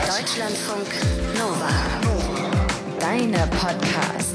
Deutschlandfunk Nova. Deine Podcasts.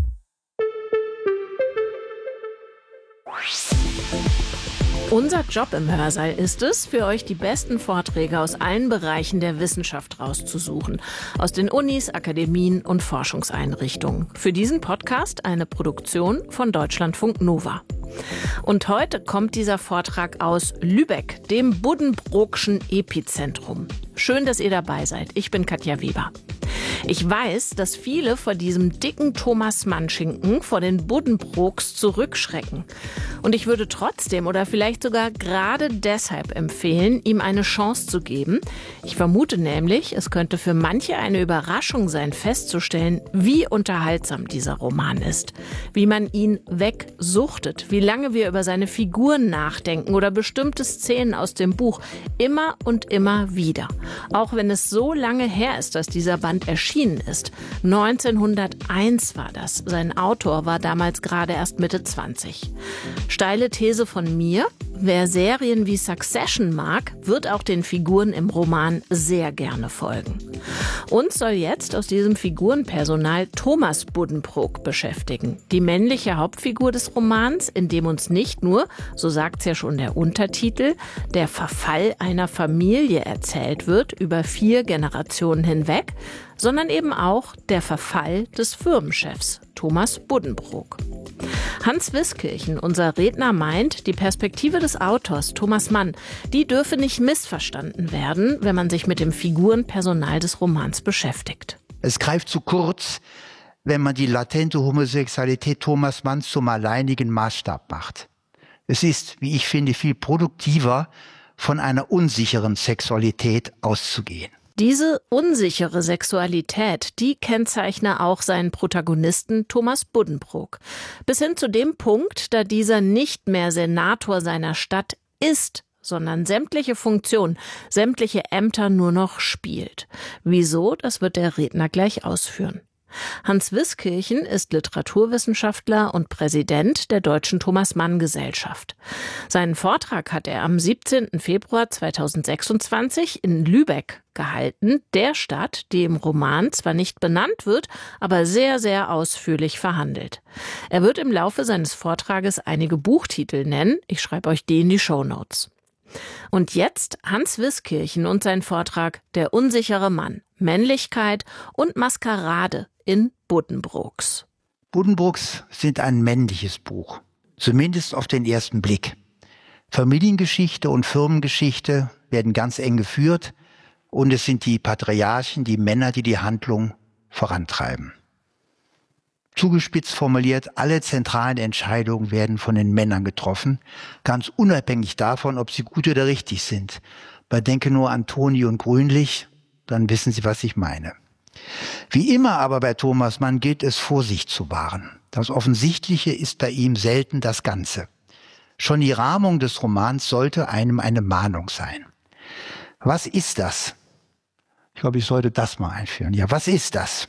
Unser Job im Hörsaal ist es, für euch die besten Vorträge aus allen Bereichen der Wissenschaft rauszusuchen. Aus den Unis, Akademien und Forschungseinrichtungen. Für diesen Podcast eine Produktion von Deutschlandfunk Nova. Und heute kommt dieser Vortrag aus Lübeck, dem Buddenbrookschen Epizentrum. Schön, dass ihr dabei seid. Ich bin Katja Weber. Ich weiß, dass viele vor diesem dicken Thomas-Mann-Schinken vor den Buddenbrooks zurückschrecken. Und ich würde trotzdem oder vielleicht sogar gerade deshalb empfehlen, ihm eine Chance zu geben. Ich vermute nämlich, es könnte für manche eine Überraschung sein, festzustellen, wie unterhaltsam dieser Roman ist. Wie man ihn wegsuchtet, wie lange wir über seine Figuren nachdenken oder bestimmte Szenen aus dem Buch immer und immer wieder. Auch wenn es so lange her ist, dass dieser Band erschienen ist. 1901 war das. Sein Autor war damals gerade erst Mitte 20. Steile These von mir: Wer Serien wie Succession mag, wird auch den Figuren im Roman sehr gerne folgen. Uns soll jetzt aus diesem Figurenpersonal Thomas Buddenbrook beschäftigen. Die männliche Hauptfigur des Romans, in dem uns nicht nur, so sagt's ja schon der Untertitel, der Verfall einer Familie erzählt wird, über 4 Generationen hinweg, sondern eben auch der Verfall des Firmenchefs, Thomas Buddenbrook. Hans Wiskirchen, unser Redner, meint, die Perspektive des Autors, Thomas Mann, die dürfe nicht missverstanden werden, wenn man sich mit dem Figurenpersonal des Romans beschäftigt. Es greift zu kurz, wenn man die latente Homosexualität Thomas Manns zum alleinigen Maßstab macht. Es ist, wie ich finde, viel produktiver, von einer unsicheren Sexualität auszugehen. Diese unsichere Sexualität, die kennzeichne auch seinen Protagonisten Thomas Buddenbrook. Bis hin zu dem Punkt, da dieser nicht mehr Senator seiner Stadt ist, sondern sämtliche Funktionen, sämtliche Ämter nur noch spielt. Wieso? Das wird der Redner gleich ausführen. Hans Wiskirchen ist Literaturwissenschaftler und Präsident der Deutschen Thomas-Mann-Gesellschaft. Seinen Vortrag hat er am 17. Februar 2026 in Lübeck gehalten, der Stadt, die im Roman zwar nicht benannt wird, aber sehr, sehr ausführlich verhandelt. Er wird im Laufe seines Vortrages einige Buchtitel nennen. Ich schreibe euch die in die Shownotes. Und jetzt Hans Wiskirchen und sein Vortrag Der unsichere Mann, Männlichkeit und Maskerade in Buddenbrooks. Buddenbrooks sind ein männliches Buch, zumindest auf den ersten Blick. Familiengeschichte und Firmengeschichte werden ganz eng geführt und es sind die Patriarchen, die Männer, die die Handlung vorantreiben. Zugespitzt formuliert, alle zentralen Entscheidungen werden von den Männern getroffen, ganz unabhängig davon, ob sie gut oder richtig sind. Man denke nur an Toni und Grünlich, dann wissen Sie, was ich meine. Wie immer aber bei Thomas Mann gilt es, Vorsicht zu wahren. Das Offensichtliche ist bei ihm selten das Ganze. Schon die Rahmung des Romans sollte einem eine Mahnung sein. Was ist das? Ich glaube, ich sollte das mal einführen. Ja, was ist das?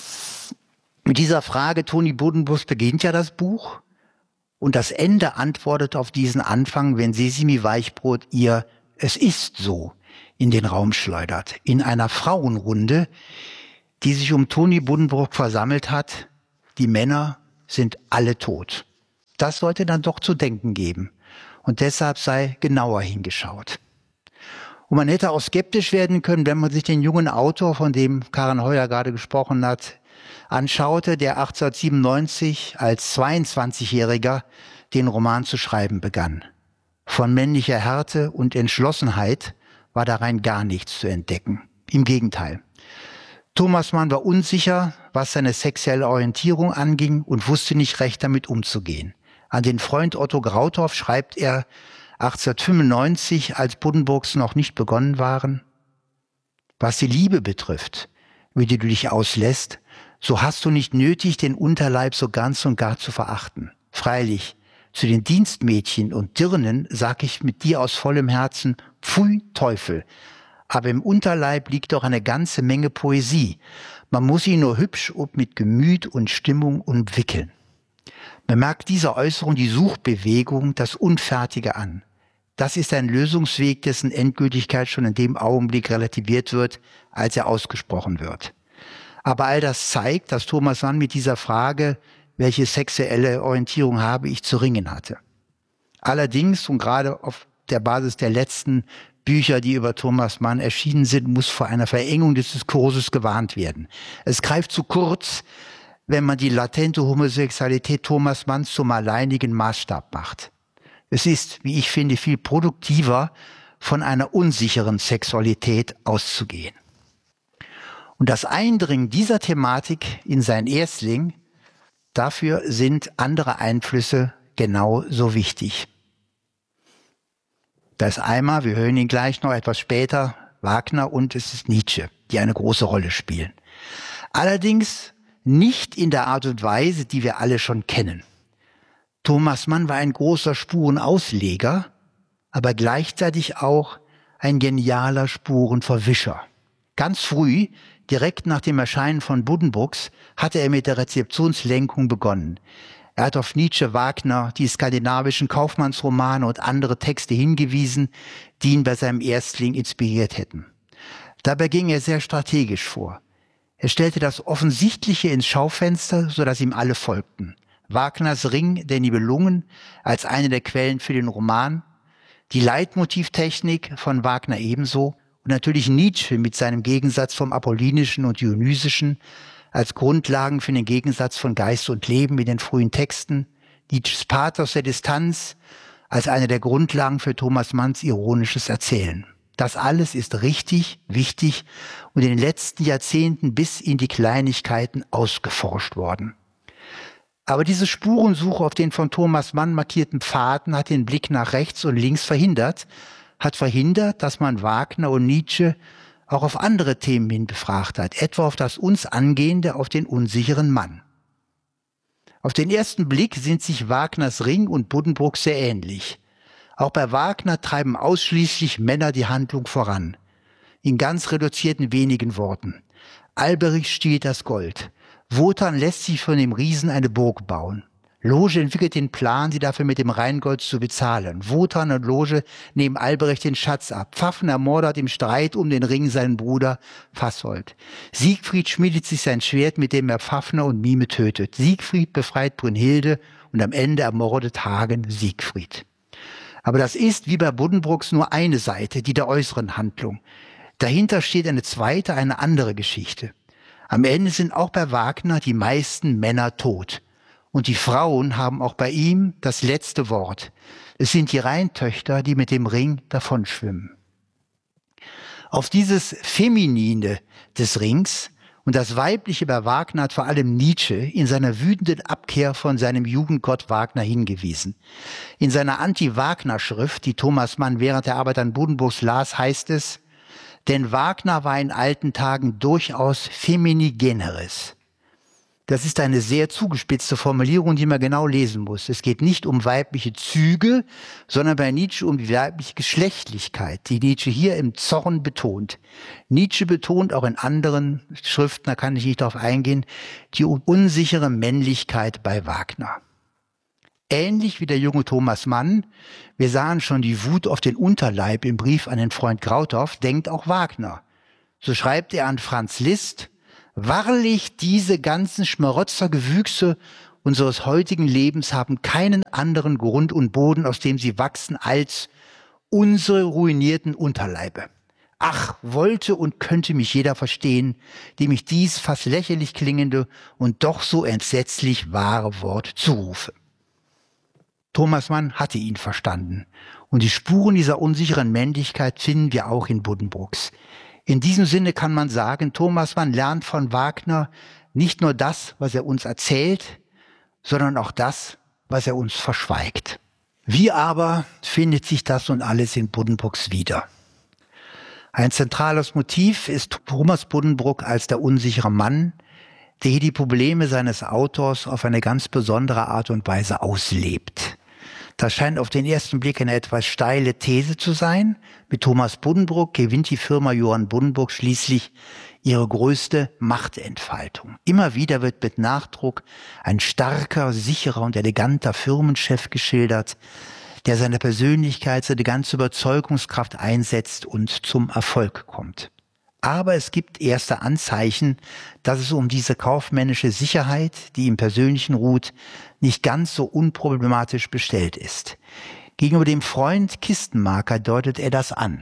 Mit dieser Frage Toni Buddenbrooks beginnt ja das Buch und das Ende antwortet auf diesen Anfang, wenn Sesimi Weichbrot ihr "Es ist so" in den Raum schleudert. In einer Frauenrunde, die sich um Toni Buddenbrook versammelt hat. Die Männer sind alle tot. Das sollte dann doch zu denken geben. Und deshalb sei genauer hingeschaut. Und man hätte auch skeptisch werden können, wenn man sich den jungen Autor, von dem Karen Heuer gerade gesprochen hat, anschaute, der 1897 als 22-Jähriger den Roman zu schreiben begann. Von männlicher Härte und Entschlossenheit war darein gar nichts zu entdecken. Im Gegenteil. Thomas Mann war unsicher, was seine sexuelle Orientierung anging und wusste nicht recht damit umzugehen. An den Freund Otto Grautorff schreibt er 1895, als Buddenbrooks noch nicht begonnen waren: Was die Liebe betrifft, wie die du dich auslässt, so hast du nicht nötig, den Unterleib so ganz und gar zu verachten. Freilich, zu den Dienstmädchen und Dirnen sag ich mit dir aus vollem Herzen: Pfui, Teufel! Aber im Unterleib liegt doch eine ganze Menge Poesie. Man muss ihn nur hübsch und mit Gemüt und Stimmung umwickeln. Man merkt dieser Äußerung die Suchbewegung, das Unfertige an. Das ist ein Lösungsweg, dessen Endgültigkeit schon in dem Augenblick relativiert wird, als er ausgesprochen wird. Aber all das zeigt, dass Thomas Mann mit dieser Frage, welche sexuelle Orientierung habe ich, zu ringen hatte. Allerdings, und gerade auf der Basis der letzten Bücher, die über Thomas Mann erschienen sind, muss vor einer Verengung des Diskurses gewarnt werden. Es greift zu kurz, wenn man die latente Homosexualität Thomas Manns zum alleinigen Maßstab macht. Es ist, wie ich finde, viel produktiver, von einer unsicheren Sexualität auszugehen. Und das Eindringen dieser Thematik in sein Erstling, dafür sind andere Einflüsse genauso wichtig. Da ist einmal, wir hören ihn gleich noch etwas später, Wagner und es ist Nietzsche, die eine große Rolle spielen. Allerdings nicht in der Art und Weise, die wir alle schon kennen. Thomas Mann war ein großer Spurenausleger, aber gleichzeitig auch ein genialer Spurenverwischer. Ganz früh, direkt nach dem Erscheinen von Buddenbrooks, hatte er mit der Rezeptionslenkung begonnen. Er hat auf Nietzsche, Wagner, die skandinavischen Kaufmannsromane und andere Texte hingewiesen, die ihn bei seinem Erstling inspiriert hätten. Dabei ging er sehr strategisch vor. Er stellte das Offensichtliche ins Schaufenster, sodass ihm alle folgten. Wagners Ring der Nibelungen als eine der Quellen für den Roman, die Leitmotivtechnik von Wagner ebenso und natürlich Nietzsche mit seinem Gegensatz vom Apollinischen und Dionysischen als Grundlagen für den Gegensatz von Geist und Leben in den frühen Texten, Nietzsches Pathos der Distanz als eine der Grundlagen für Thomas Manns ironisches Erzählen. Das alles ist richtig, wichtig und in den letzten Jahrzehnten bis in die Kleinigkeiten ausgeforscht worden. Aber diese Spurensuche auf den von Thomas Mann markierten Pfaden hat den Blick nach rechts und links verhindert, dass man Wagner und Nietzsche auch auf andere Themen hin befragt hat, etwa auf das uns Angehende, auf den unsicheren Mann. Auf den ersten Blick sind sich Wagners Ring und Buddenbrooks sehr ähnlich. Auch bei Wagner treiben ausschließlich Männer die Handlung voran. In ganz reduzierten wenigen Worten. Alberich stiehlt das Gold. Wotan lässt sich von dem Riesen eine Burg bauen. Loge entwickelt den Plan, sie dafür mit dem Rheingold zu bezahlen. Wotan und Loge nehmen Albrecht den Schatz ab. Pfaffen ermordert im Streit um den Ring seinen Bruder Fasold. Siegfried schmiedet sich sein Schwert, mit dem er Fafner und Mime tötet. Siegfried befreit Brünnhilde und am Ende ermordet Hagen Siegfried. Aber das ist, wie bei Buddenbrooks, nur eine Seite, die der äußeren Handlung. Dahinter steht eine zweite, eine andere Geschichte. Am Ende sind auch bei Wagner die meisten Männer tot. Und die Frauen haben auch bei ihm das letzte Wort. Es sind die Rheintöchter, die mit dem Ring davonschwimmen. Auf dieses Feminine des Rings und das Weibliche bei Wagner hat vor allem Nietzsche in seiner wütenden Abkehr von seinem Jugendgott Wagner hingewiesen. In seiner Anti-Wagner-Schrift, die Thomas Mann während der Arbeit an Buddenbrooks las, heißt es: Denn Wagner war in alten Tagen durchaus femini generis. Das ist eine sehr zugespitzte Formulierung, die man genau lesen muss. Es geht nicht um weibliche Züge, sondern bei Nietzsche um die weibliche Geschlechtlichkeit, die Nietzsche hier im Zorn betont. Nietzsche betont auch in anderen Schriften, da kann ich nicht darauf eingehen, die unsichere Männlichkeit bei Wagner. Ähnlich wie der junge Thomas Mann, wir sahen schon die Wut auf den Unterleib im Brief an den Freund Grauthoff, denkt auch Wagner. So schreibt er an Franz Liszt: Wahrlich, diese ganzen Schmarotzergewüchse unseres heutigen Lebens haben keinen anderen Grund und Boden, aus dem sie wachsen, als unsere ruinierten Unterleibe. Ach, wollte und könnte mich jeder verstehen, dem ich dies fast lächerlich klingende und doch so entsetzlich wahre Wort zurufe. Thomas Mann hatte ihn verstanden. Und die Spuren dieser unsicheren Männlichkeit finden wir auch in Buddenbrooks. In diesem Sinne kann man sagen, Thomas Mann lernt von Wagner nicht nur das, was er uns erzählt, sondern auch das, was er uns verschweigt. Wie aber findet sich das nun alles in Buddenbrooks wieder? Ein zentrales Motiv ist Thomas Buddenbrook als der unsichere Mann, der hier die Probleme seines Autors auf eine ganz besondere Art und Weise auslebt. Das scheint auf den ersten Blick eine etwas steile These zu sein. Mit Thomas Buddenbrook gewinnt die Firma Johann Buddenbrook schließlich ihre größte Machtentfaltung. Immer wieder wird mit Nachdruck ein starker, sicherer und eleganter Firmenchef geschildert, der seine Persönlichkeit, seine ganze Überzeugungskraft einsetzt und zum Erfolg kommt. Aber es gibt erste Anzeichen, dass es um diese kaufmännische Sicherheit, die im Persönlichen ruht, nicht ganz so unproblematisch bestellt ist. Gegenüber dem Freund Kistenmacher deutet er das an.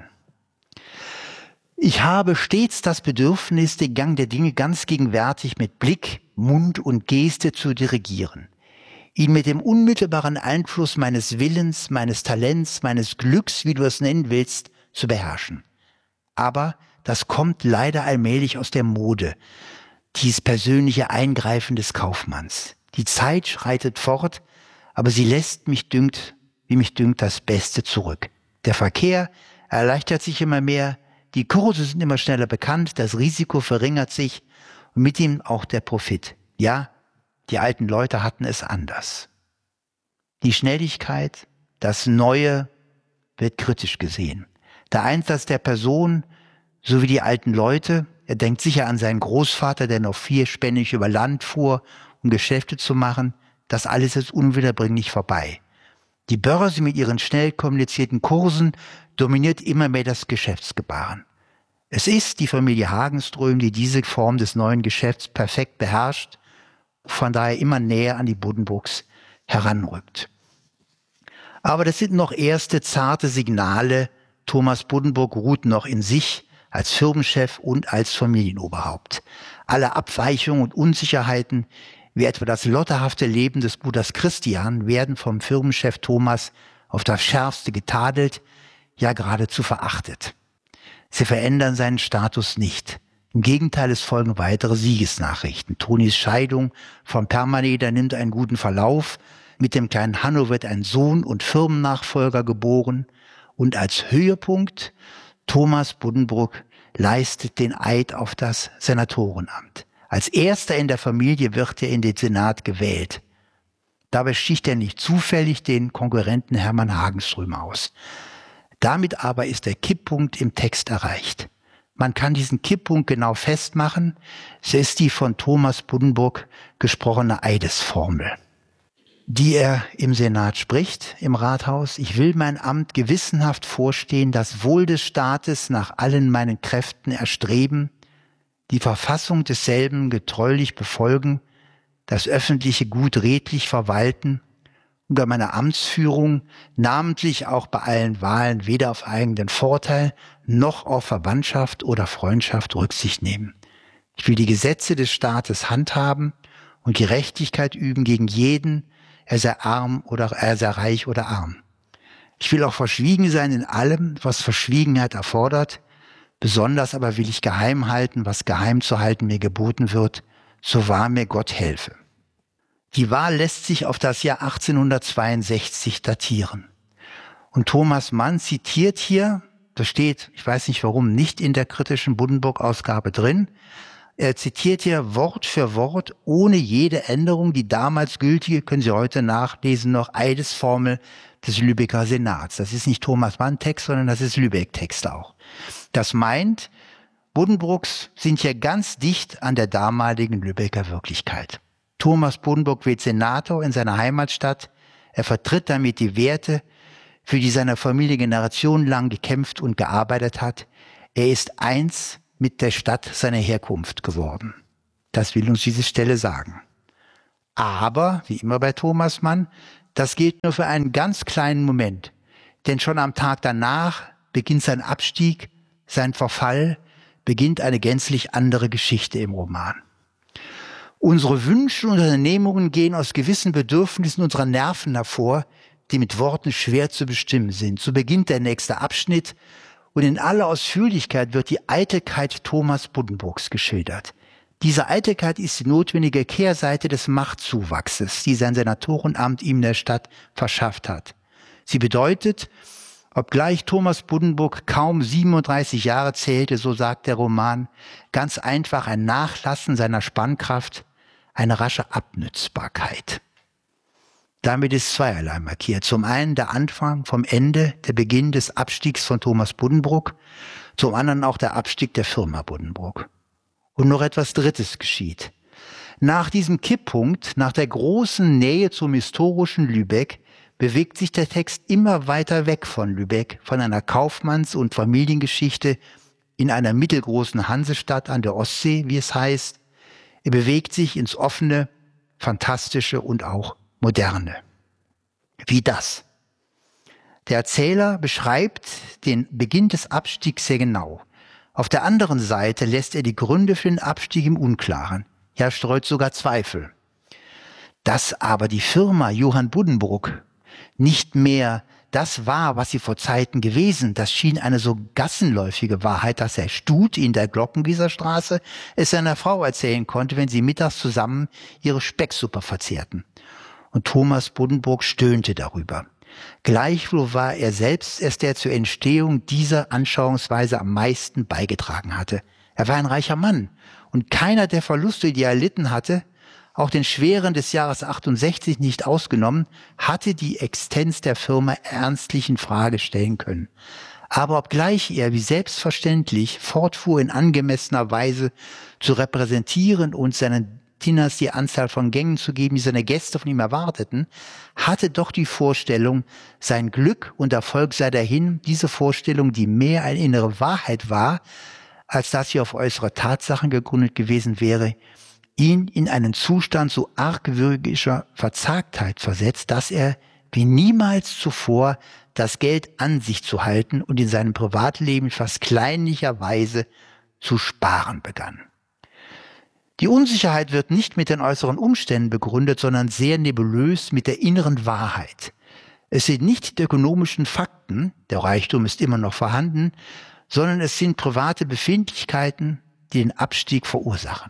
Ich habe stets das Bedürfnis, den Gang der Dinge ganz gegenwärtig mit Blick, Mund und Geste zu dirigieren, ihn mit dem unmittelbaren Einfluss meines Willens, meines Talents, meines Glücks, wie du es nennen willst, zu beherrschen. Aber das kommt leider allmählich aus der Mode, dieses persönliche Eingreifen des Kaufmanns. Die Zeit schreitet fort, aber sie lässt mich dünkt, das Beste zurück. Der Verkehr erleichtert sich immer mehr, die Kurse sind immer schneller bekannt, das Risiko verringert sich und mit ihm auch der Profit. Ja, die alten Leute hatten es anders. Die Schnelligkeit, das Neue wird kritisch gesehen. Der Einsatz der Person, so wie die alten Leute, er denkt sicher an seinen Großvater, der noch vierspännig über Land fuhr, um Geschäfte zu machen, das alles ist unwiederbringlich vorbei. Die Börse mit ihren schnell kommunizierten Kursen dominiert immer mehr das Geschäftsgebaren. Es ist die Familie Hagenström, die diese Form des neuen Geschäfts perfekt beherrscht, von daher immer näher an die Buddenbrooks heranrückt. Aber das sind noch erste zarte Signale. Thomas Buddenbrook ruht noch in sich als Firmenchef und als Familienoberhaupt. Alle Abweichungen und Unsicherheiten, wie etwa das lotterhafte Leben des Bruders Christian, werden vom Firmenchef Thomas auf das Schärfste getadelt, ja geradezu verachtet. Sie verändern seinen Status nicht. Im Gegenteil, es folgen weitere Siegesnachrichten. Tonis Scheidung von Permaneder nimmt einen guten Verlauf. Mit dem kleinen Hanno wird ein Sohn und Firmennachfolger geboren. Und als Höhepunkt, Thomas Buddenbrook leistet den Eid auf das Senatorenamt. Als erster in der Familie wird er in den Senat gewählt. Dabei sticht er nicht zufällig den Konkurrenten Hermann Hagenström aus. Damit aber ist der Kipppunkt im Text erreicht. Man kann diesen Kipppunkt genau festmachen. Es ist die von Thomas Buddenbrook gesprochene Eidesformel, die er im Senat spricht, im Rathaus. Ich will mein Amt gewissenhaft vorstehen, das Wohl des Staates nach allen meinen Kräften erstreben, die Verfassung desselben getreulich befolgen, das öffentliche Gut redlich verwalten und bei meiner Amtsführung namentlich auch bei allen Wahlen weder auf eigenen Vorteil noch auf Verwandtschaft oder Freundschaft Rücksicht nehmen. Ich will die Gesetze des Staates handhaben und Gerechtigkeit üben gegen jeden, er sei arm oder er sei reich oder arm. Ich will auch verschwiegen sein in allem, was Verschwiegenheit erfordert. Besonders aber will ich geheim halten, was geheim zu halten mir geboten wird, so wahr mir Gott helfe. Die Wahl lässt sich auf das Jahr 1862 datieren. Und Thomas Mann zitiert hier, das steht, ich weiß nicht warum, nicht in der kritischen Buddenbrook-Ausgabe drin, er zitiert hier Wort für Wort, ohne jede Änderung, die damals gültige, können Sie heute nachlesen, noch Eidesformel des Lübecker Senats. Das ist nicht Thomas Mann Text, sondern das ist Lübeck Text auch. Das meint, Buddenbrooks sind hier ganz dicht an der damaligen Lübecker Wirklichkeit. Thomas Buddenbrook wird Senator in seiner Heimatstadt. Er vertritt damit die Werte, für die seine Familie generationenlang gekämpft und gearbeitet hat. Er ist eins mit der Stadt seiner Herkunft geworden. Das will uns diese Stelle sagen. Aber, wie immer bei Thomas Mann, das gilt nur für einen ganz kleinen Moment. Denn schon am Tag danach beginnt sein Abstieg, sein Verfall, beginnt eine gänzlich andere Geschichte im Roman. Unsere Wünsche und Unternehmungen gehen aus gewissen Bedürfnissen unserer Nerven hervor, die mit Worten schwer zu bestimmen sind. So beginnt der nächste Abschnitt und in aller Ausführlichkeit wird die Eitelkeit Thomas Buddenbrooks geschildert. Diese Eitelkeit ist die notwendige Kehrseite des Machtzuwachses, die sein Senatorenamt ihm in der Stadt verschafft hat. Sie bedeutet, obgleich Thomas Buddenbrook kaum 37 Jahre zählte, so sagt der Roman, ganz einfach ein Nachlassen seiner Spannkraft, eine rasche Abnützbarkeit. Damit ist zweierlei markiert. Zum einen der Anfang vom Ende, der Beginn des Abstiegs von Thomas Buddenbrook, zum anderen auch der Abstieg der Firma Buddenbrook. Und noch etwas Drittes geschieht. Nach diesem Kipppunkt, nach der großen Nähe zum historischen Lübeck, bewegt sich der Text immer weiter weg von Lübeck, von einer Kaufmanns- und Familiengeschichte in einer mittelgroßen Hansestadt an der Ostsee, wie es heißt. Er bewegt sich ins Offene, Fantastische und auch Moderne. Wie das? Der Erzähler beschreibt den Beginn des Abstiegs sehr genau. Auf der anderen Seite lässt er die Gründe für den Abstieg im Unklaren. Ja, streut sogar Zweifel. Dass aber die Firma Johann Buddenbrook nicht mehr das war, was sie vor Zeiten gewesen, das schien eine so gassenläufige Wahrheit, dass Herr Stut in der Glockengießerstraße es seiner Frau erzählen konnte, wenn sie mittags zusammen ihre Specksuppe verzehrten. Und Thomas Buddenbrook stöhnte darüber. Gleichwohl war er selbst es, der zur Entstehung dieser Anschauungsweise am meisten beigetragen hatte. Er war ein reicher Mann und keiner der Verluste, die er erlitten hatte, auch den schweren des Jahres 68 nicht ausgenommen, hatte die Existenz der Firma ernstlich in Frage stellen können. Aber obgleich er wie selbstverständlich fortfuhr, in angemessener Weise zu repräsentieren und seinen Dieners die Anzahl von Gängen zu geben, die seine Gäste von ihm erwarteten, hatte doch die Vorstellung, sein Glück und Erfolg sei dahin, diese Vorstellung, die mehr eine innere Wahrheit war, als dass sie auf äußere Tatsachen gegründet gewesen wäre, ihn in einen Zustand so argwürgischer Verzagtheit versetzt, dass er wie niemals zuvor das Geld an sich zu halten und in seinem Privatleben fast kleinlicherweise zu sparen begann. Die Unsicherheit wird nicht mit den äußeren Umständen begründet, sondern sehr nebulös mit der inneren Wahrheit. Es sind nicht die ökonomischen Fakten, der Reichtum ist immer noch vorhanden, sondern es sind private Befindlichkeiten, die den Abstieg verursachen.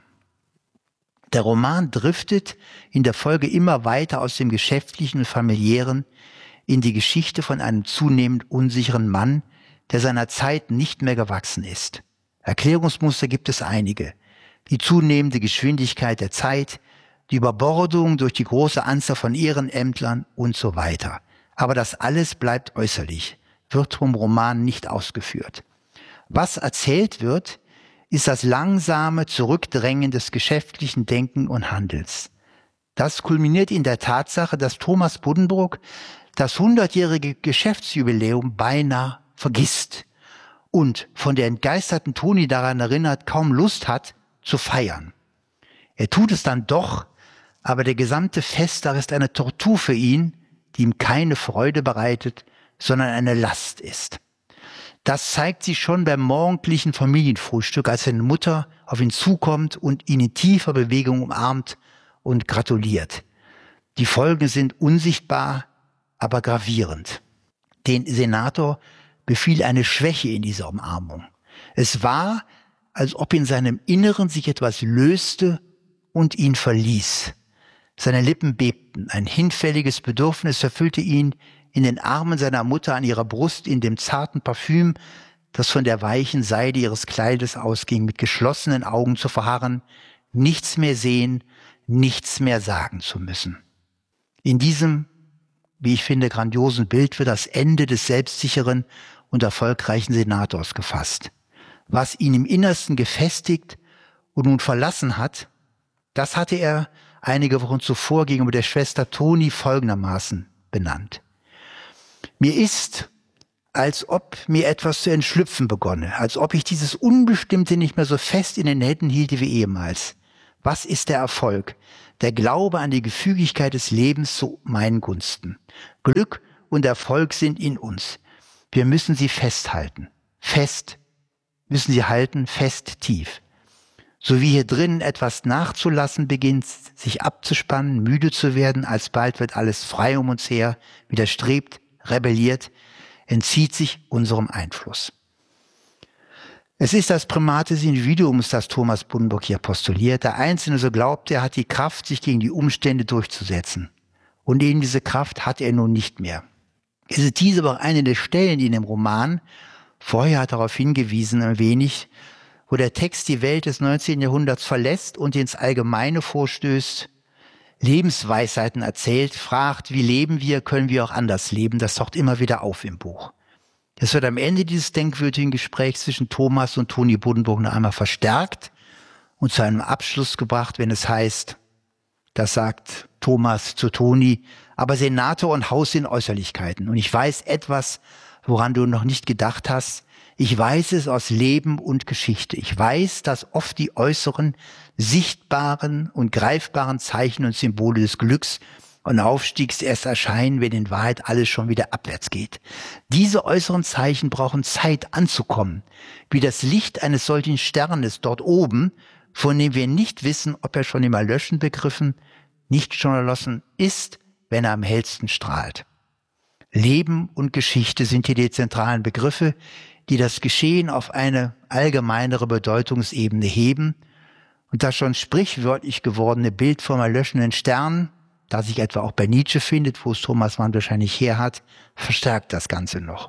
Der Roman driftet in der Folge immer weiter aus dem geschäftlichen und familiären in die Geschichte von einem zunehmend unsicheren Mann, der seiner Zeit nicht mehr gewachsen ist. Erklärungsmuster gibt es einige. Die zunehmende Geschwindigkeit der Zeit, die Überbordung durch die große Anzahl von Ehrenämtlern und so weiter. Aber das alles bleibt äußerlich, wird vom Roman nicht ausgeführt. Was erzählt wird, ist das langsame Zurückdrängen des geschäftlichen Denken und Handels. Das kulminiert in der Tatsache, dass Thomas Buddenbrook das 100-jährige Geschäftsjubiläum beinahe vergisst und von der entgeisterten Toni daran erinnert, kaum Lust hat zu feiern. Er tut es dann doch, aber der gesamte Festtag ist eine Tortur für ihn, die ihm keine Freude bereitet, sondern eine Last ist. Das zeigt sich schon beim morgendlichen Familienfrühstück, als seine Mutter auf ihn zukommt und ihn in tiefer Bewegung umarmt und gratuliert. Die Folgen sind unsichtbar, aber gravierend. Den Senator befiel eine Schwäche in dieser Umarmung. Es war, als ob in seinem Inneren sich etwas löste und ihn verließ. Seine Lippen bebten, ein hinfälliges Bedürfnis erfüllte ihn, in den Armen seiner Mutter an ihrer Brust, in dem zarten Parfüm, das von der weichen Seide ihres Kleides ausging, mit geschlossenen Augen zu verharren, nichts mehr sehen, nichts mehr sagen zu müssen. In diesem, wie ich finde, grandiosen Bild wird das Ende des selbstsicheren und erfolgreichen Senators gefasst. Was ihn im Innersten gefestigt und nun verlassen hat, das hatte er einige Wochen zuvor gegenüber der Schwester Toni folgendermaßen benannt. Mir ist, als ob mir etwas zu entschlüpfen begonne, als ob ich dieses Unbestimmte nicht mehr so fest in den Händen hielte wie ehemals. Was ist der Erfolg? Der Glaube an die Gefügigkeit des Lebens zu meinen Gunsten. Glück und Erfolg sind in uns. Wir müssen sie festhalten. Fest müssen sie halten, fest tief. So wie hier drinnen etwas nachzulassen beginnt, sich abzuspannen, müde zu werden, alsbald wird alles frei um uns her, widerstrebt, rebelliert, entzieht sich unserem Einfluss. Es ist das Primat des Individuums, das Thomas Buddenbrook hier postuliert. Der Einzelne, so glaubt er, hat die Kraft, sich gegen die Umstände durchzusetzen. Und eben diese Kraft hat er nun nicht mehr. Es ist diese aber eine der Stellen in dem Roman, vorher hat er darauf hingewiesen ein wenig, wo der Text die Welt des 19. Jahrhunderts verlässt und ins Allgemeine vorstößt, Lebensweisheiten erzählt, fragt, wie leben wir, können wir auch anders leben, das taucht immer wieder auf im Buch. Das wird am Ende dieses denkwürdigen Gesprächs zwischen Thomas und Toni Buddenbrook noch einmal verstärkt und zu einem Abschluss gebracht, wenn es heißt, Das sagt Thomas zu Toni, aber Senator und Haus in Äußerlichkeiten. Und ich weiß etwas, woran du noch nicht gedacht hast. Ich weiß es aus Leben und Geschichte. Ich weiß, dass oft die äußeren, sichtbaren und greifbaren Zeichen und Symbole des Glücks und Aufstiegs erst erscheinen, wenn in Wahrheit alles schon wieder abwärts geht. Diese äußeren Zeichen brauchen Zeit anzukommen, wie das Licht eines solchen Sternes dort oben, von dem wir nicht wissen, ob er schon im Erlöschen begriffen, nicht schon erloschen ist, wenn er am hellsten strahlt. Leben und Geschichte sind hier die zentralen Begriffe, die das Geschehen auf eine allgemeinere Bedeutungsebene heben. Und das schon sprichwörtlich gewordene Bild vom erlöschenden Stern, das sich etwa auch bei Nietzsche findet, wo es Thomas Mann wahrscheinlich her hat, verstärkt das Ganze noch.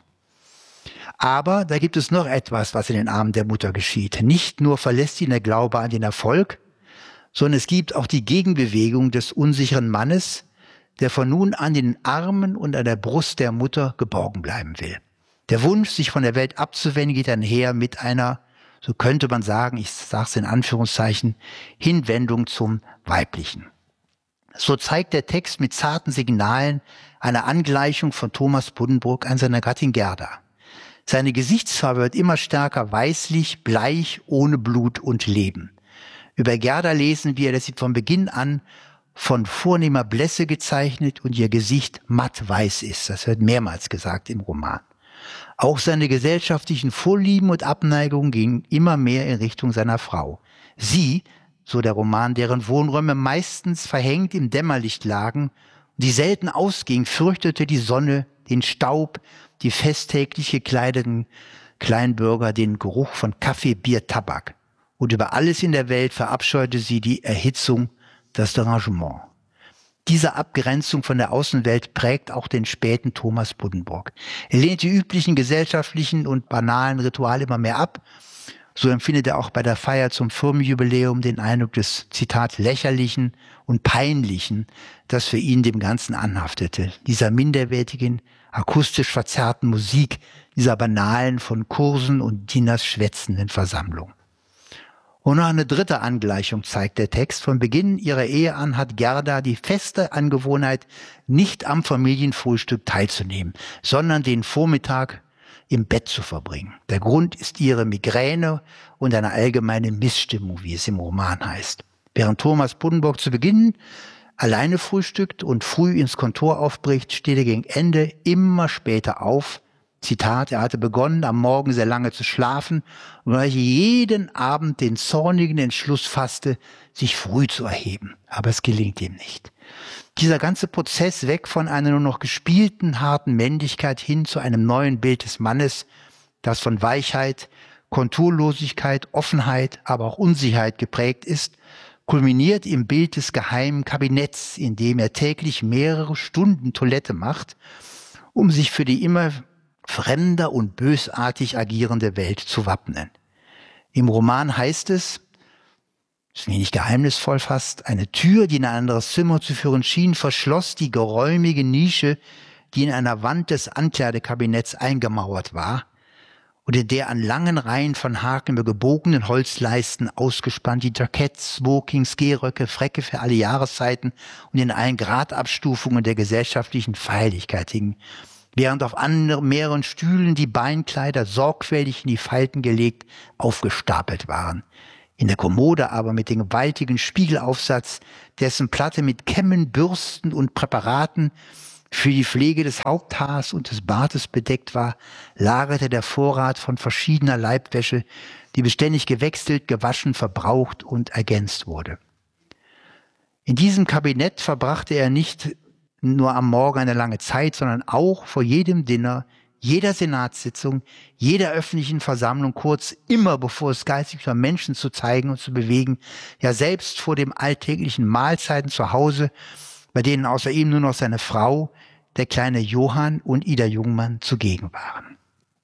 Aber da gibt es noch etwas, was in den Armen der Mutter geschieht. Nicht nur verlässt ihn der Glaube an den Erfolg, sondern es gibt auch die Gegenbewegung des unsicheren Mannes, der von nun an in den Armen und an der Brust der Mutter geborgen bleiben will. Der Wunsch, sich von der Welt abzuwenden, geht einher mit einer, so könnte man sagen, ich sage es in Anführungszeichen, Hinwendung zum Weiblichen. So zeigt der Text mit zarten Signalen eine Angleichung von Thomas Buddenbrook an seiner Gattin Gerda. Seine Gesichtsfarbe wird immer stärker weißlich, bleich, ohne Blut und Leben. Über Gerda lesen wir, dass sie von Beginn an von vornehmer Blässe gezeichnet und ihr Gesicht matt weiß ist. Das wird mehrmals gesagt im Roman. Auch seine gesellschaftlichen Vorlieben und Abneigungen gingen immer mehr in Richtung seiner Frau. Sie, so der Roman, deren Wohnräume meistens verhängt im Dämmerlicht lagen, die selten ausging, fürchtete die Sonne, den Staub, die festtäglich gekleideten Kleinbürger, den Geruch von Kaffee, Bier, Tabak. Und über alles in der Welt verabscheute sie die Erhitzung, das Derangement. Diese Abgrenzung von der Außenwelt prägt auch den späten Thomas Buddenbrook. Er lehnt die üblichen gesellschaftlichen und banalen Rituale immer mehr ab. So empfindet er auch bei der Feier zum Firmenjubiläum den Eindruck des, Zitat, Lächerlichen und Peinlichen, das für ihn dem Ganzen anhaftete. Dieser minderwertigen, akustisch verzerrten Musik, dieser banalen, von Kursen und Dieners schwätzenden Versammlung. Und noch eine dritte Angleichung zeigt der Text. Von Beginn ihrer Ehe an hat Gerda die feste Angewohnheit, nicht am Familienfrühstück teilzunehmen, sondern den Vormittag im Bett zu verbringen. Der Grund ist ihre Migräne und eine allgemeine Missstimmung, wie es im Roman heißt. Während Thomas Buddenbrook zu Beginn alleine frühstückt und früh ins Kontor aufbricht, steht er gegen Ende immer später auf. Zitat, er hatte begonnen, am Morgen sehr lange zu schlafen, weil er jeden Abend den zornigen Entschluss fasste, sich früh zu erheben. Aber es gelingt ihm nicht. Dieser ganze Prozess weg von einer nur noch gespielten, harten Männlichkeit hin zu einem neuen Bild des Mannes, das von Weichheit, Konturlosigkeit, Offenheit, aber auch Unsicherheit geprägt ist, kulminiert im Bild des geheimen Kabinetts, in dem er täglich mehrere Stunden Toilette macht, um sich für die immer fremder und bösartig agierende Welt zu wappnen. Im Roman heißt es, ist wenig geheimnisvoll fast, eine Tür, die in ein anderes Zimmer zu führen schien, verschloss die geräumige Nische, die in einer Wand des Ankleidekabinetts eingemauert war und in der an langen Reihen von Haken über gebogenen Holzleisten ausgespannt die Jacketts, Smokings, Gehröcke, Fräcke für alle Jahreszeiten und in allen Gradabstufungen der gesellschaftlichen Feierlichkeit hingen, während auf mehreren Stühlen die Beinkleider sorgfältig in die Falten gelegt aufgestapelt waren. In der Kommode aber mit dem gewaltigen Spiegelaufsatz, dessen Platte mit Kämmen, Bürsten und Präparaten für die Pflege des Haupthaars und des Bartes bedeckt war, lagerte der Vorrat von verschiedener Leibwäsche, die beständig gewechselt, gewaschen, verbraucht und ergänzt wurde. In diesem Kabinett verbrachte er nicht nur am Morgen eine lange Zeit, sondern auch vor jedem Dinner, jeder Senatssitzung, jeder öffentlichen Versammlung, kurz immer bevor es geistig war, Menschen zu zeigen und zu bewegen, ja selbst vor dem alltäglichen Mahlzeiten zu Hause, bei denen außer ihm nur noch seine Frau, der kleine Johann und Ida Jungmann zugegen waren.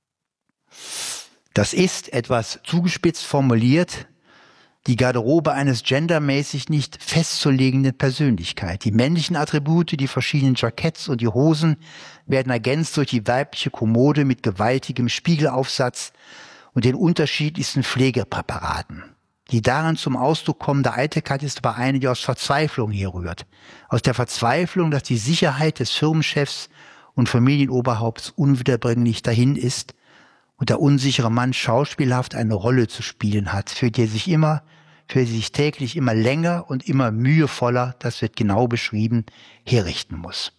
Das ist, etwas zugespitzt formuliert, die Garderobe eines gendermäßig nicht festzulegenden Persönlichkeit. Die männlichen Attribute, die verschiedenen Jacketts und die Hosen werden ergänzt durch die weibliche Kommode mit gewaltigem Spiegelaufsatz und den unterschiedlichsten Pflegepräparaten. Die daran zum Ausdruck kommende Eitelkeit ist aber eine, die aus Verzweiflung herrührt. Aus der Verzweiflung, dass die Sicherheit des Firmenchefs und Familienoberhaupts unwiederbringlich dahin ist und der unsichere Mann schauspielhaft eine Rolle zu spielen hat, für die sich täglich immer länger und immer mühevoller, das wird genau beschrieben, herrichten muss.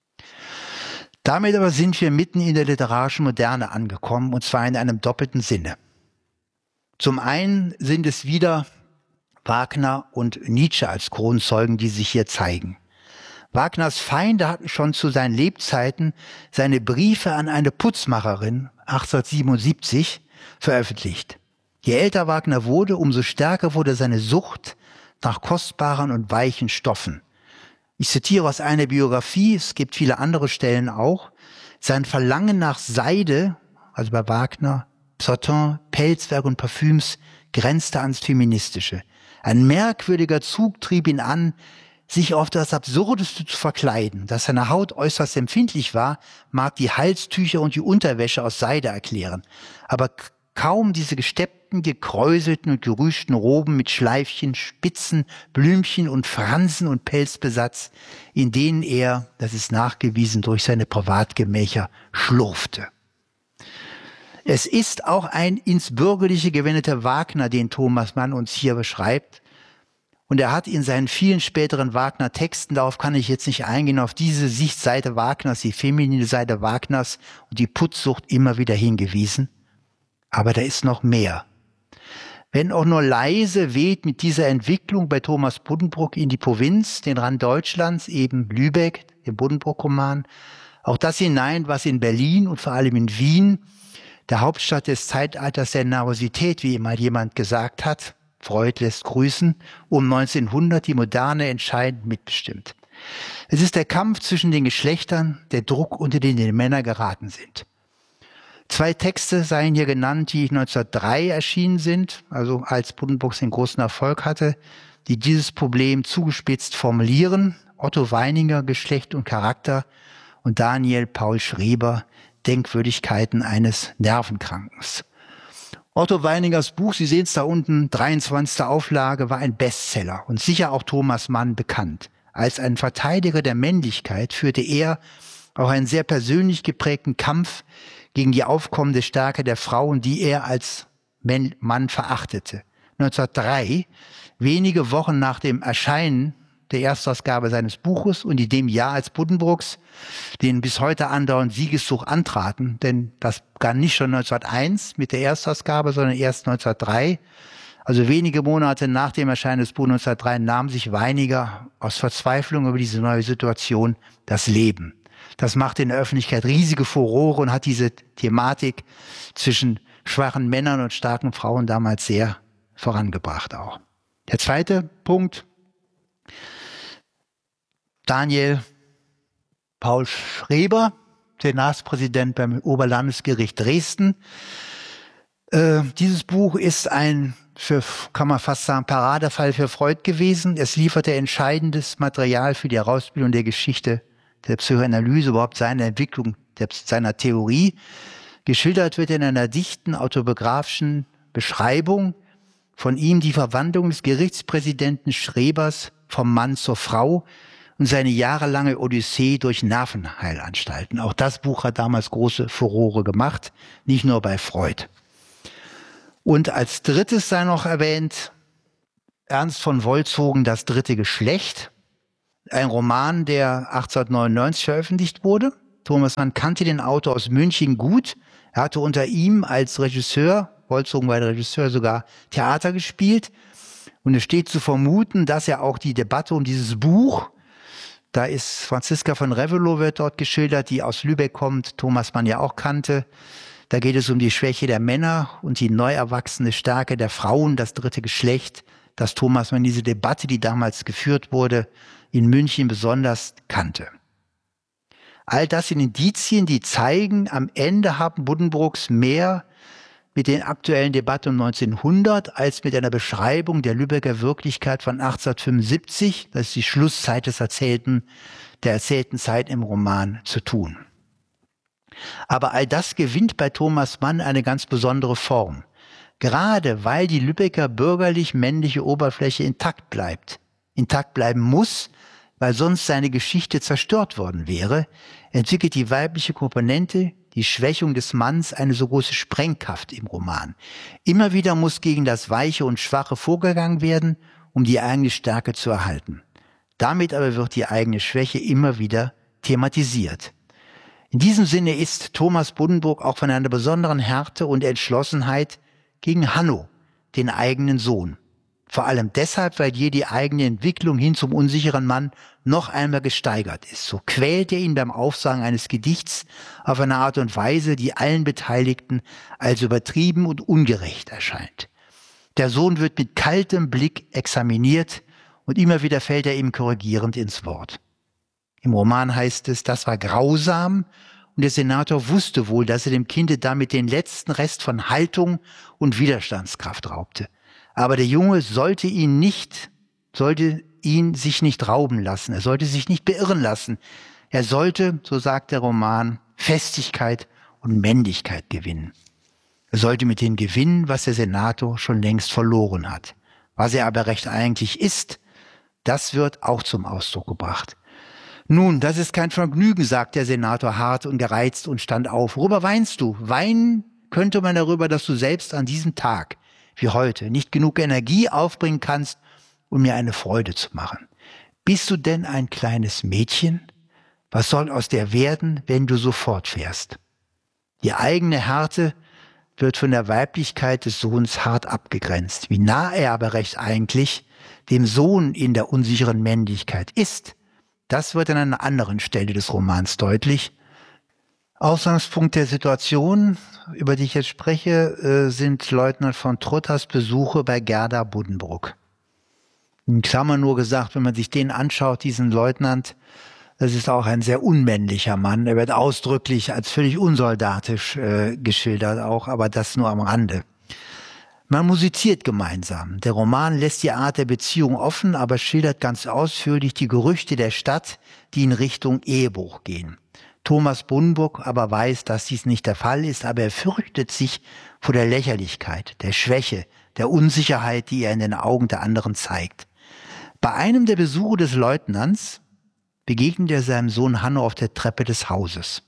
Damit aber sind wir mitten in der literarischen Moderne angekommen, und zwar in einem doppelten Sinne. Zum einen sind es wieder Wagner und Nietzsche als Kronzeugen, die sich hier zeigen. Wagners Feinde hatten schon zu seinen Lebzeiten seine Briefe an eine Putzmacherin 1877 veröffentlicht. Je älter Wagner wurde, umso stärker wurde seine Sucht nach kostbaren und weichen Stoffen. Ich zitiere aus einer Biografie, es gibt viele andere Stellen auch, sein Verlangen nach Seide, also bei Wagner, Satin, Pelzwerk und Parfüms, grenzte ans Feministische. Ein merkwürdiger Zug trieb ihn an, sich auf das Absurdeste zu verkleiden. Dass seine Haut äußerst empfindlich war, mag die Halstücher und die Unterwäsche aus Seide erklären. Aber kaum diese gesteppten, gekräuselten und gerüschten Roben mit Schleifchen, Spitzen, Blümchen und Fransen und Pelzbesatz, in denen er, das ist nachgewiesen, durch seine Privatgemächer schlurfte. Es ist auch ein ins Bürgerliche gewendeter Wagner, den Thomas Mann uns hier beschreibt. Und er hat in seinen vielen späteren Wagner-Texten, darauf kann ich jetzt nicht eingehen, auf diese Sichtseite Wagners, die feminine Seite Wagners und die Putzsucht immer wieder hingewiesen. Aber da ist noch mehr. Wenn auch nur leise weht mit dieser Entwicklung bei Thomas Buddenbrook in die Provinz, den Rand Deutschlands, eben Lübeck, dem Buddenbrook-Roman, auch das hinein, was in Berlin und vor allem in Wien, der Hauptstadt des Zeitalters der Nervosität, wie mal jemand gesagt hat, Freud lässt grüßen, um 1900 die Moderne entscheidend mitbestimmt. Es ist der Kampf zwischen den Geschlechtern, der Druck, unter den die Männer geraten sind. 2 Texte seien hier genannt, die 1903 erschienen sind, also als Buddenbrook den großen Erfolg hatte, die dieses Problem zugespitzt formulieren. Otto Weininger, Geschlecht und Charakter, und Daniel Paul Schreber, Denkwürdigkeiten eines Nervenkrankens. Otto Weiningers Buch, Sie sehen es da unten, 23. Auflage, war ein Bestseller und sicher auch Thomas Mann bekannt. Als ein Verteidiger der Männlichkeit führte er auch einen sehr persönlich geprägten Kampf gegen die aufkommende Stärke der Frauen, die er als Mann verachtete. 1903, wenige Wochen nach dem Erscheinen der Erstausgabe seines Buches und in dem Jahr, als Buddenbrooks den bis heute andauernden Siegeszug antraten, denn das begann nicht schon 1901 mit der Erstausgabe, sondern erst 1903. Also wenige Monate nach dem Erscheinen des Buches 1903 nahm sich Weininger aus Verzweiflung über diese neue Situation das Leben. Das machte in der Öffentlichkeit riesige Furore und hat diese Thematik zwischen schwachen Männern und starken Frauen damals sehr vorangebracht auch. Der zweite Punkt: Daniel Paul Schreber, Senatspräsident beim Oberlandesgericht Dresden. Dieses Buch ist kann man fast sagen, Paradefall für Freud gewesen. Es lieferte entscheidendes Material für die Herausbildung der Geschichte der Psychoanalyse, überhaupt seine Entwicklung seiner Theorie. Geschildert wird in einer dichten autobiografischen Beschreibung von ihm die Verwandlung des Gerichtspräsidenten Schrebers vom Mann zur Frau und seine jahrelange Odyssee durch Nervenheilanstalten. Auch das Buch hat damals große Furore gemacht, nicht nur bei Freud. Und als drittes sei noch erwähnt Ernst von Wolzogen, Das dritte Geschlecht, ein Roman, der 1899 veröffentlicht wurde. Thomas Mann kannte den Autor aus München gut. Er hatte unter ihm als Regisseur, Wolzogen war der Regisseur, sogar Theater gespielt. Und es steht zu vermuten, dass er auch die Debatte um dieses Buch, da ist Franziska von Revelow, wird dort geschildert, die aus Lübeck kommt, Thomas Mann ja auch kannte. Da geht es um die Schwäche der Männer und die neu erwachsene Stärke der Frauen, das dritte Geschlecht, dass Thomas Mann diese Debatte, die damals geführt wurde, in München besonders kannte. All das sind Indizien, die zeigen, am Ende haben Buddenbrooks mehr mit den aktuellen Debatten um 1900 als mit einer Beschreibung der Lübecker Wirklichkeit von 1875, das ist die Schlusszeit der erzählten Zeit im Roman, zu tun. Aber all das gewinnt bei Thomas Mann eine ganz besondere Form. Gerade weil die Lübecker bürgerlich-männliche Oberfläche intakt bleiben muss, weil sonst seine Geschichte zerstört worden wäre, entwickelt die weibliche Komponente, die Schwächung des Manns, eine so große Sprengkraft im Roman. Immer wieder muss gegen das Weiche und Schwache vorgegangen werden, um die eigene Stärke zu erhalten. Damit aber wird die eigene Schwäche immer wieder thematisiert. In diesem Sinne ist Thomas Buddenbrook auch von einer besonderen Härte und Entschlossenheit gegen Hanno, den eigenen Sohn. Vor allem deshalb, weil hier die eigene Entwicklung hin zum unsicheren Mann noch einmal gesteigert ist. So quält er ihn beim Aufsagen eines Gedichts auf eine Art und Weise, die allen Beteiligten als übertrieben und ungerecht erscheint. Der Sohn wird mit kaltem Blick examiniert und immer wieder fällt er ihm korrigierend ins Wort. Im Roman heißt es, das war grausam und der Senator wusste wohl, dass er dem Kinde damit den letzten Rest von Haltung und Widerstandskraft raubte. Aber der Junge sollte ihn sich nicht rauben lassen. Er sollte sich nicht beirren lassen. Er sollte, so sagt der Roman, Festigkeit und Männlichkeit gewinnen. Er sollte mit dem gewinnen, was der Senator schon längst verloren hat. Was er aber recht eigentlich ist, das wird auch zum Ausdruck gebracht. Nun, das ist kein Vergnügen, sagt der Senator hart und gereizt und stand auf. Worüber weinst du? Weinen könnte man darüber, dass du selbst an diesem Tag wie heute nicht genug Energie aufbringen kannst, um mir eine Freude zu machen. Bist du denn ein kleines Mädchen? Was soll aus dir werden, wenn du so fortfährst? Die eigene Härte wird von der Weiblichkeit des Sohns hart abgegrenzt. Wie nah er aber recht eigentlich dem Sohn in der unsicheren Männlichkeit ist, das wird an einer anderen Stelle des Romans deutlich. Ausgangspunkt der Situation, über die ich jetzt spreche, sind Leutnant von Trutters Besuche bei Gerda Buddenbrook. In Klammern nur gesagt, wenn man sich den anschaut, diesen Leutnant, das ist auch ein sehr unmännlicher Mann. Er wird ausdrücklich als völlig unsoldatisch geschildert auch, aber das nur am Rande. Man musiziert gemeinsam. Der Roman lässt die Art der Beziehung offen, aber schildert ganz ausführlich die Gerüchte der Stadt, die in Richtung Ehebruch gehen. Thomas Buddenbrook aber weiß, dass dies nicht der Fall ist, aber er fürchtet sich vor der Lächerlichkeit, der Schwäche, der Unsicherheit, die er in den Augen der anderen zeigt. Bei einem der Besuche des Leutnants begegnet er seinem Sohn Hanno auf der Treppe des Hauses.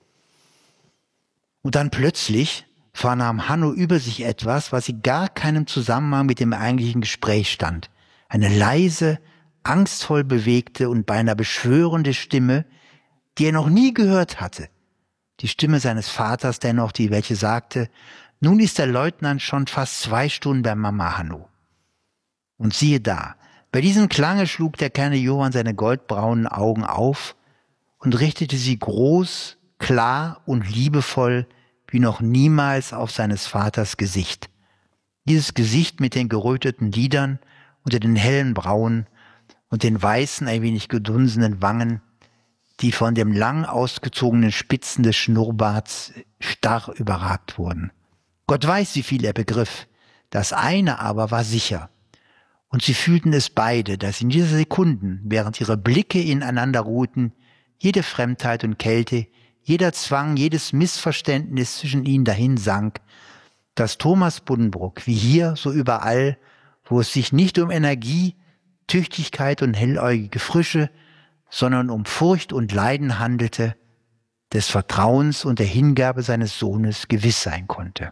Und dann plötzlich vernahm Hanno über sich etwas, was in gar keinem Zusammenhang mit dem eigentlichen Gespräch stand. Eine leise, angstvoll bewegte und beinahe beschwörende Stimme, die er noch nie gehört hatte. Die Stimme seines Vaters dennoch, welche sagte, nun ist der Leutnant schon fast 2 Stunden bei Mama Hanno. Und siehe da, bei diesem Klange schlug der kleine Johann seine goldbraunen Augen auf und richtete sie groß, klar und liebevoll wie noch niemals auf seines Vaters Gesicht. Dieses Gesicht mit den geröteten Lidern unter den hellen Brauen und den weißen, ein wenig gedunsenen Wangen, die von dem lang ausgezogenen Spitzen des Schnurrbarts starr überragt wurden. Gott weiß, wie viel er begriff. Das eine aber war sicher. Und sie fühlten es beide, dass in dieser Sekunden, während ihre Blicke ineinander ruhten, jede Fremdheit und Kälte, jeder Zwang, jedes Missverständnis zwischen ihnen dahin sank, dass Thomas Buddenbrook, wie hier so überall, wo es sich nicht um Energie, Tüchtigkeit und helläugige Frische, sondern um Furcht und Leiden handelte, des Vertrauens und der Hingabe seines Sohnes gewiss sein konnte.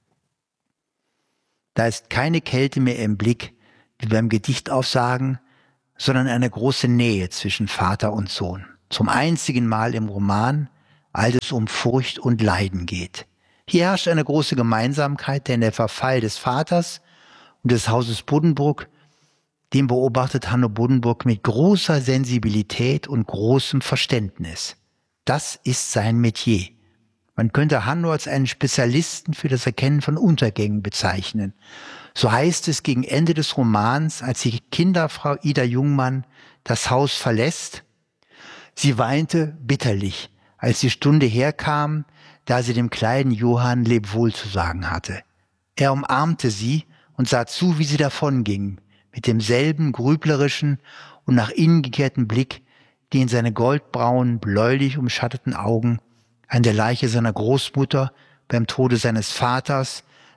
Da ist keine Kälte mehr im Blick, wie beim Gedichtaufsagen, sondern eine große Nähe zwischen Vater und Sohn. Zum einzigen Mal im Roman, als es um Furcht und Leiden geht. Hier herrscht eine große Gemeinsamkeit, denn der Verfall des Vaters und des Hauses Buddenbrook, den beobachtet Hanno Buddenbrook mit großer Sensibilität und großem Verständnis. Das ist sein Metier. Man könnte Hanno als einen Spezialisten für das Erkennen von Untergängen bezeichnen. So heißt es gegen Ende des Romans, als die Kinderfrau Ida Jungmann das Haus verlässt. Sie weinte bitterlich, als die Stunde herkam, da sie dem kleinen Johann Lebwohl zu sagen hatte. Er umarmte sie und sah zu, wie sie davonging, mit demselben grüblerischen und nach innen gekehrten Blick, die in seine goldbraunen, bläulich umschatteten Augen an der Leiche seiner Großmutter beim Tode seines Vaters,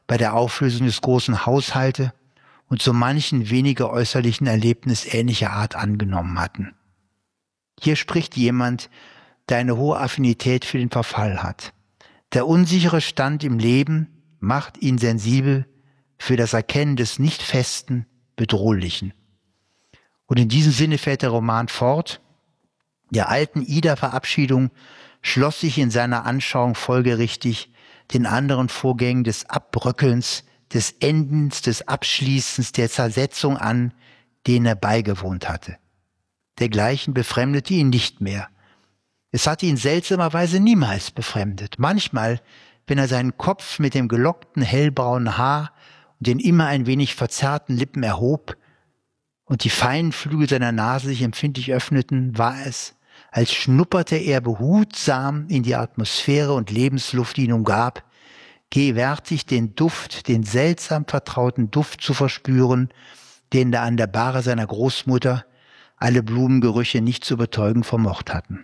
bei der Auflösung des großen Haushaltes und so manchen weniger äußerlichen Erlebnis ähnlicher Art angenommen hatten. Hier spricht jemand, der eine hohe Affinität für den Verfall hat. Der unsichere Stand im Leben macht ihn sensibel für das Erkennen des Nicht-Festen, Bedrohlichen. Und in diesem Sinne fährt der Roman fort. Der alten Ida-Verabschiedung schloss sich in seiner Anschauung folgerichtig den anderen Vorgängen des Abbröckelns, des Endens, des Abschließens, der Zersetzung an, denen er beigewohnt hatte. Dergleichen befremdete ihn nicht mehr. Es hatte ihn seltsamerweise niemals befremdet. Manchmal, wenn er seinen Kopf mit dem gelockten hellbraunen Haar und den immer ein wenig verzerrten Lippen erhob und die feinen Flügel seiner Nase sich empfindlich öffneten, war es, als schnupperte er behutsam in die Atmosphäre und Lebensluft, die ihn umgab, gewärtig den Duft, den seltsam vertrauten Duft zu verspüren, den er an der Bahre seiner Großmutter alle Blumengerüche nicht zu betäuben vermocht hatten.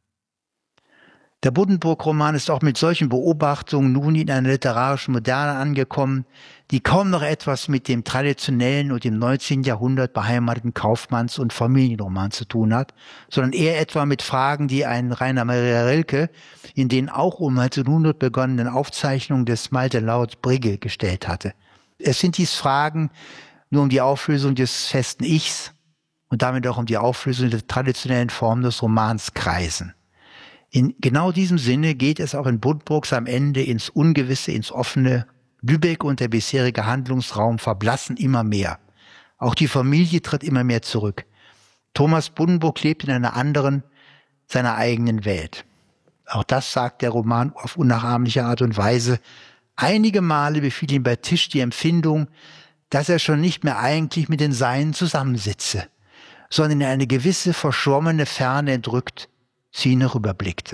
Der Buddenbrook-Roman ist auch mit solchen Beobachtungen nun in einer literarischen Moderne angekommen, die kaum noch etwas mit dem traditionellen und im 19. Jahrhundert beheimateten Kaufmanns- und Familienroman zu tun hat, sondern eher etwa mit Fragen, die ein Rainer Maria Rilke in den auch um 1900 begonnenen Aufzeichnungen des Malte Laut Brigge gestellt hatte. Es sind dies Fragen nur um die Auflösung des festen Ichs und damit auch um die Auflösung der traditionellen Form des Romans kreisen. In genau diesem Sinne geht es auch in Buddenbrooks am Ende ins Ungewisse, ins Offene. Lübeck und der bisherige Handlungsraum verblassen immer mehr. Auch die Familie tritt immer mehr zurück. Thomas Buddenbrook lebt in einer anderen, seiner eigenen Welt. Auch das sagt der Roman auf unnachahmliche Art und Weise. Einige Male befiel ihm bei Tisch die Empfindung, dass er schon nicht mehr eigentlich mit den Seinen zusammensitze, sondern in eine gewisse verschwommene Ferne entrückt sie herüberblickte.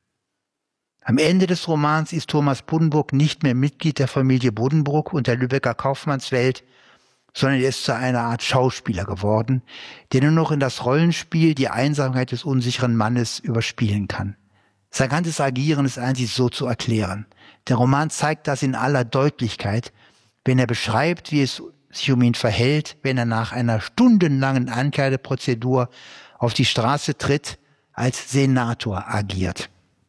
Am Ende des Romans ist Thomas Buddenbrook nicht mehr Mitglied der Familie Buddenbrook und der Lübecker Kaufmannswelt, sondern er ist zu einer Art Schauspieler geworden, der nur noch in das Rollenspiel die Einsamkeit des unsicheren Mannes überspielen kann. Sein ganzes Agieren ist einzig so zu erklären. Der Roman zeigt das in aller Deutlichkeit, wenn er beschreibt, wie es sich um ihn verhält, wenn er nach einer stundenlangen Ankleideprozedur auf die Straße tritt, als Senator agiert.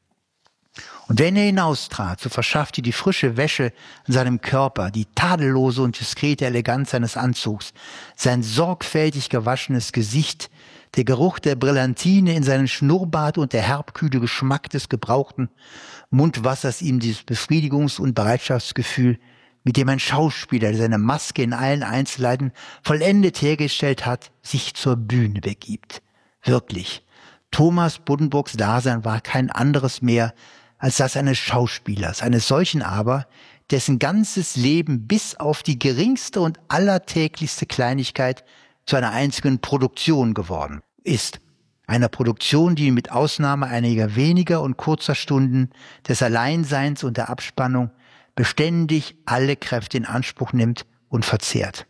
Und wenn er hinaustrat, so verschaffte die frische Wäsche an seinem Körper, die tadellose und diskrete Eleganz seines Anzugs, sein sorgfältig gewaschenes Gesicht, der Geruch der Brillantine in seinen Schnurrbart und der herbkühle Geschmack des gebrauchten Mundwassers ihm dieses Befriedigungs- und Bereitschaftsgefühl, mit dem ein Schauspieler, der seine Maske in allen Einzelheiten vollendet hergestellt hat, sich zur Bühne begibt. Wirklich. Thomas Buddenbrooks Dasein war kein anderes mehr als das eines Schauspielers, eines solchen aber, dessen ganzes Leben bis auf die geringste und allertäglichste Kleinigkeit zu einer einzigen Produktion geworden ist. Einer Produktion, die mit Ausnahme einiger weniger und kurzer Stunden des Alleinseins und der Abspannung beständig alle Kräfte in Anspruch nimmt und verzehrt.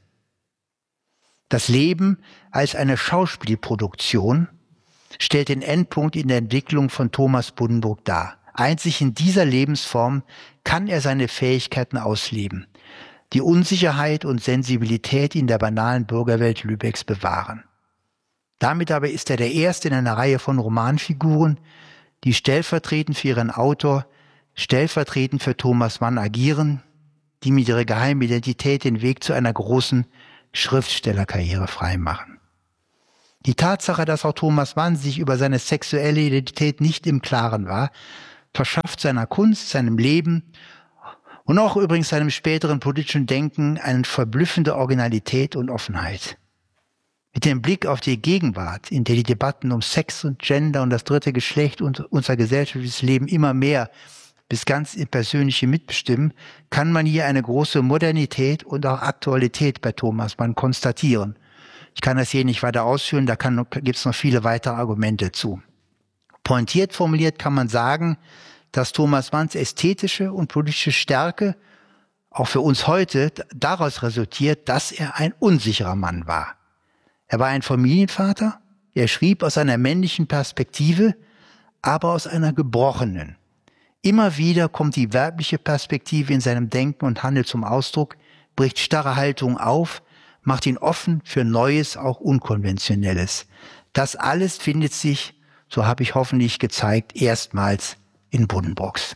Das Leben als eine Schauspielproduktion stellt den Endpunkt in der Entwicklung von Thomas Buddenbrook dar. Einzig in dieser Lebensform kann er seine Fähigkeiten ausleben, die Unsicherheit und Sensibilität in der banalen Bürgerwelt Lübecks bewahren. Damit aber ist er der Erste in einer Reihe von Romanfiguren, die stellvertretend für ihren Autor, stellvertretend für Thomas Mann agieren, die mit ihrer geheimen Identität den Weg zu einer großen Schriftstellerkarriere freimachen. Die Tatsache, dass auch Thomas Mann sich über seine sexuelle Identität nicht im Klaren war, verschafft seiner Kunst, seinem Leben und auch übrigens seinem späteren politischen Denken eine verblüffende Originalität und Offenheit. Mit dem Blick auf die Gegenwart, in der die Debatten um Sex und Gender und das dritte Geschlecht und unser gesellschaftliches Leben immer mehr bis ganz in persönliche mitbestimmen, kann man hier eine große Modernität und auch Aktualität bei Thomas Mann konstatieren. Ich kann das hier nicht weiter ausführen, da gibt es noch viele weitere Argumente zu. Pointiert formuliert kann man sagen, dass Thomas Manns ästhetische und politische Stärke auch für uns heute daraus resultiert, dass er ein unsicherer Mann war. Er war ein Familienvater, er schrieb aus einer männlichen Perspektive, aber aus einer gebrochenen. Immer wieder kommt die weibliche Perspektive in seinem Denken und Handeln zum Ausdruck, bricht starre Haltungen auf, macht ihn offen für Neues, auch Unkonventionelles. Das alles findet sich, so habe ich hoffentlich gezeigt, erstmals in Buddenbrooks.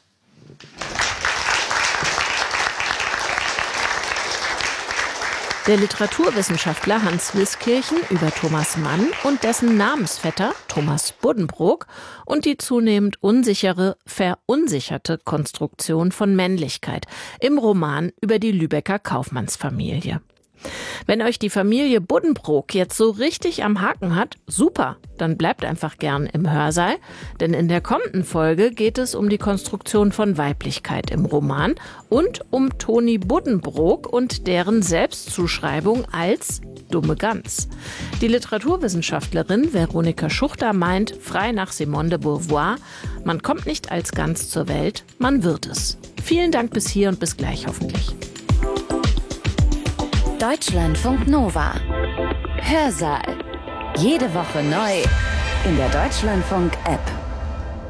Der Literaturwissenschaftler Hans Wiskirchen über Thomas Mann und dessen Namensvetter Thomas Buddenbrook und die zunehmend unsichere, verunsicherte Konstruktion von Männlichkeit im Roman über die Lübecker Kaufmannsfamilie. Wenn euch die Familie Buddenbrook jetzt so richtig am Haken hat, super, dann bleibt einfach gern im Hörsaal, denn in der kommenden Folge geht es um die Konstruktion von Weiblichkeit im Roman und um Toni Buddenbrook und deren Selbstzuschreibung als dumme Gans. Die Literaturwissenschaftlerin Veronika Schuchter meint, frei nach Simone de Beauvoir, man kommt nicht als Gans zur Welt, man wird es. Vielen Dank bis hier und bis gleich hoffentlich. Deutschlandfunk Nova. Hörsaal. Jede Woche neu in der Deutschlandfunk-App.